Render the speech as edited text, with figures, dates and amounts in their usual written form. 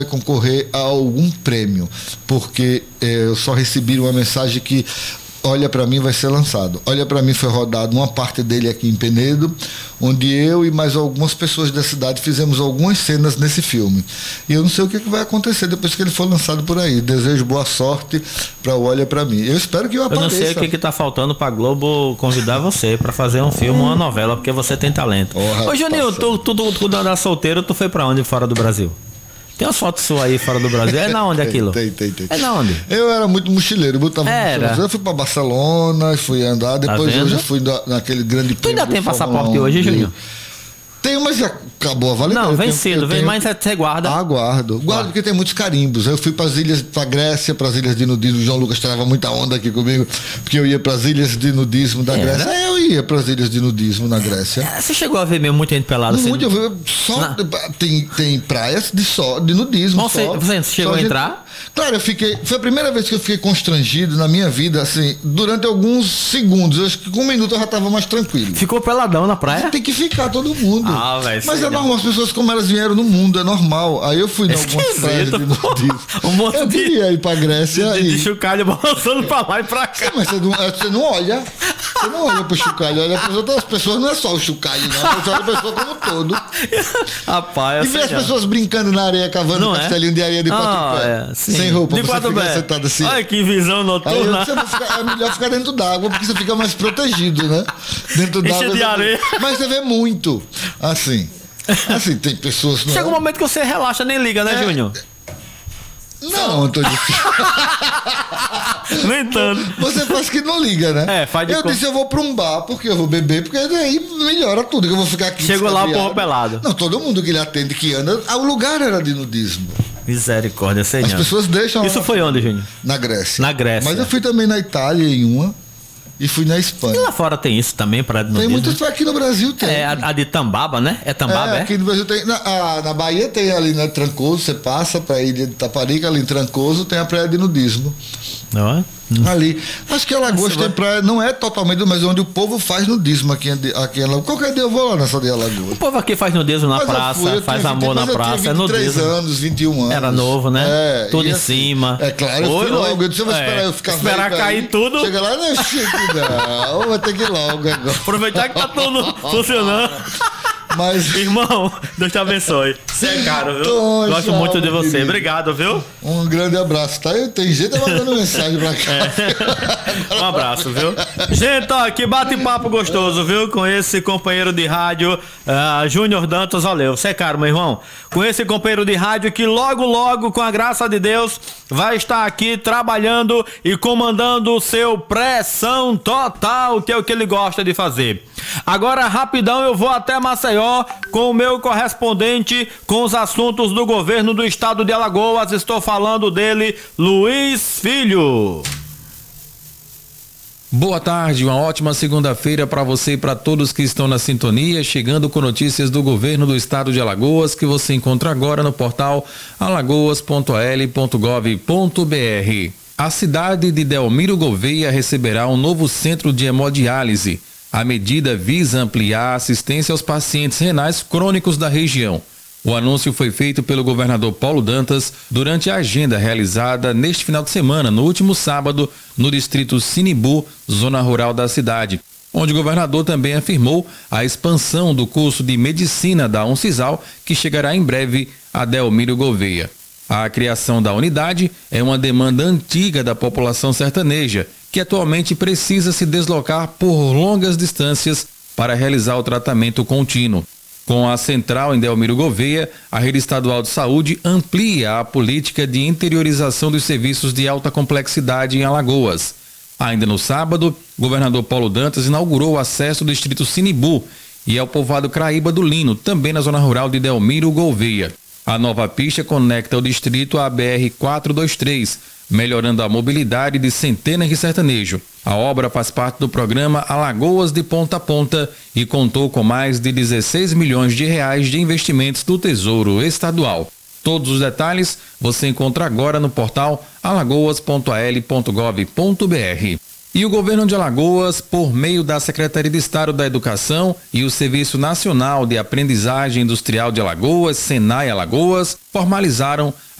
concorrer a algum prêmio, porque eu só recebi uma mensagem que Olha Pra Mim vai ser lançado. Olha Pra Mim foi rodado uma parte dele aqui em Penedo, onde eu e mais algumas pessoas da cidade fizemos algumas cenas nesse filme. E eu não sei o que vai acontecer depois que ele for lançado por aí. Desejo boa sorte para o Olha Pra Mim. Eu espero que eu apareça. Eu não sei o que tá faltando pra Globo convidar você para fazer um filme ou uma novela, porque você tem talento. Ô Juninho, tu andar solteiro, tu foi para onde fora do Brasil? Tem umas fotos suas aí fora do Brasil. É na onde aquilo? Tem. É na onde? Eu era muito mochileiro. Eu fui pra Barcelona, fui andar. Depois eu já fui naquele grande prêmio. Tu ainda tem passaporte hoje, Juninho? Tenho, mas já acabou a validade. Não, vencido, mas você guarda. Guardo porque tem muitos carimbos. Eu fui para as ilhas, para Grécia, para as ilhas de nudismo. O João Lucas tirava muita onda aqui comigo, porque eu ia para as ilhas de nudismo da Grécia. Eu ia para as ilhas de nudismo na Grécia. Você chegou a ver mesmo muita gente pelada? Muito, tem praias de nudismo. Você chegou a entrar? Claro, foi a primeira vez que eu fiquei constrangido na minha vida, assim, durante alguns segundos. Eu acho que com um minuto eu já estava mais tranquilo. Ficou peladão na praia? Tem que ficar todo mundo. Mas é normal, as pessoas como elas vieram no mundo, é normal. Aí eu fui em algumas praias de nudismo. Eu queria ir pra Grécia de chocalho balançando pra lá e pra cá. Sim, mas você não olha. Você não olha pro chocalho, olha para outras pessoas, não é só o chocalho, não. Você olha a pessoa como um todo. Rapaz, e vê as pessoas brincando na areia, cavando um castelinho de areia de quatro pés. Sem roupa, de você fica sentado assim. Olha que visão noturna. É melhor ficar dentro d'água, porque você fica mais protegido, né? Dentro d'água. De areia. Mas você vê muito, assim, tem pessoas... Chega um momento que você relaxa, nem liga, né, Júnior? Não, Antônio. Nem tanto. Você faz que não liga, né? Eu disse, eu vou pra um bar, porque eu vou beber, porque daí melhora tudo, que eu vou ficar aqui. Chegou lá o povo pelado. Não, todo mundo que ele atende, que anda, o lugar era de nudismo. Misericórdia, Senhor. As pessoas deixam... Isso foi onde, Júnior? Na Grécia. Na Grécia. Mas eu fui também na Itália em uma. E fui na Espanha. E lá fora tem isso também, para Tem muitas, aqui no Brasil tem. A de Tambaba, né? É Tambaba, aqui no Brasil tem. Na Bahia tem ali na Trancoso, você passa para a ilha de Taparica, ali em Trancoso, tem a praia de nudismo. Ali. Acho que Alagoas tem praia, não é totalmente, mas onde o povo faz nudismo aqui em Alagoas. Qualquer dia eu vou lá nessa de Alagoas. O povo aqui faz nudismo na praça, faz amor na praça. Eu tinha 23 anos, 21 anos. Era novo, né? Tudo em cima. É claro, eu fui logo. Eu disse, eu vou esperar eu ficar esperar velho cair tudo. Chega lá, não, vou ter que ir logo agora. Aproveitar que tá tudo funcionando. Mas... Irmão, Deus te abençoe. Você é caro, viu? Gosto muito de você. Querido. Obrigado, viu? Um grande abraço, tá? Tem gente mandando mensagem pra cá. Um abraço, viu? Gente, ó, que bate-papo gostoso, viu? Com esse companheiro de rádio, Júnior Dantas. Valeu, você é caro, meu irmão. Com esse companheiro de rádio que logo, logo, com a graça de Deus, vai estar aqui trabalhando e comandando o seu Pressão Total, que é o que ele gosta de fazer. Agora, rapidão, eu vou até Maceió com o meu correspondente com os assuntos do governo do estado de Alagoas. Estou falando dele, Luiz Filho. Boa tarde, uma ótima segunda-feira para você e para todos que estão na sintonia, chegando com notícias do governo do estado de Alagoas, que você encontra agora no portal alagoas.al.gov.br. A cidade de Delmiro Gouveia receberá um novo centro de hemodiálise. A medida visa ampliar a assistência aos pacientes renais crônicos da região. O anúncio foi feito pelo governador Paulo Dantas durante a agenda realizada neste final de semana, no último sábado, no distrito Sinibu, zona rural da cidade, onde o governador também afirmou a expansão do curso de medicina da Uncisal, que chegará em breve a Delmiro Gouveia. A criação da unidade é uma demanda antiga da população sertaneja, que atualmente precisa se deslocar por longas distâncias para realizar o tratamento contínuo. Com a central em Delmiro Gouveia, a rede estadual de saúde amplia a política de interiorização dos serviços de alta complexidade em Alagoas. Ainda no sábado, o governador Paulo Dantas inaugurou o acesso do distrito Sinibu e ao povoado Craíba do Lino, também na zona rural de Delmiro Gouveia. A nova pista conecta o distrito à BR-423, melhorando a mobilidade de centenas de sertanejos. A obra faz parte do programa Alagoas de Ponta a Ponta e contou com mais de 16 milhões de reais de investimentos do Tesouro Estadual. Todos os detalhes você encontra agora no portal alagoas.al.gov.br. E o governo de Alagoas, por meio da Secretaria de Estado da Educação e o Serviço Nacional de Aprendizagem Industrial de Alagoas, Senai Alagoas, formalizaram